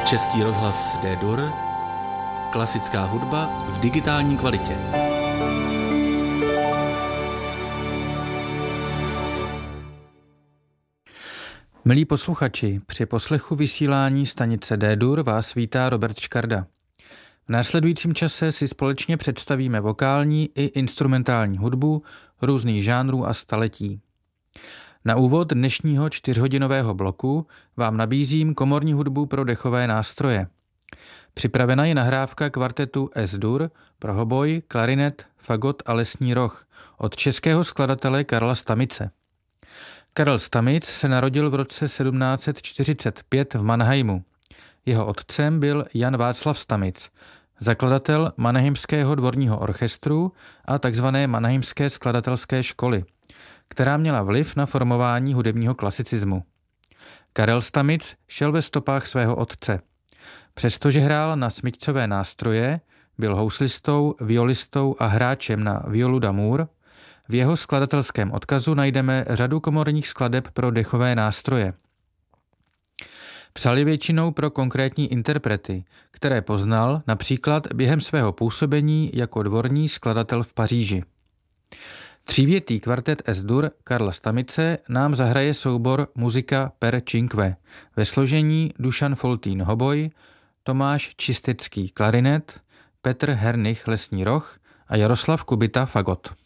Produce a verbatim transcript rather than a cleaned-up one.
Český rozhlas D-Dur, klasická hudba v digitální kvalitě. Milí posluchači, při poslechu vysílání stanice D-Dur vás vítá Robert Škarda. V následujícím čase si společně představíme vokální i instrumentální hudbu různých žánrů a staletí. Na úvod dnešního čtyřhodinového bloku vám nabízím komorní hudbu pro dechové nástroje. Připravena je nahrávka kvartetu S-dur pro hoboj, klarinet, fagot a lesní roh od českého skladatele Karla Stamice. Karel Stamic se narodil v roce sedmnáct set čtyřicet pět v Mannheimu. Jeho otcem byl Jan Václav Stamic, zakladatel Mannheimského dvorního orchestru a tzv. Mannheimské skladatelské školy, která měla vliv na formování hudebního klasicismu. Karel Stamic šel ve stopách svého otce. Přestože hrál na smyčcové nástroje, byl houslistou, violistou a hráčem na violu d'amour. V jeho skladatelském odkazu najdeme řadu komorních skladeb pro dechové nástroje. Psal je většinou pro konkrétní interprety, které poznal například během svého působení jako dvorní skladatel v Paříži. Třívětý kvartet S-dur Karla Stamice nám zahraje soubor Muzika per cinque ve složení Dušan Foltín hoboj, Tomáš Čistecký klarinet, Petr Hernich lesní roh a Jaroslav Kubita fagot.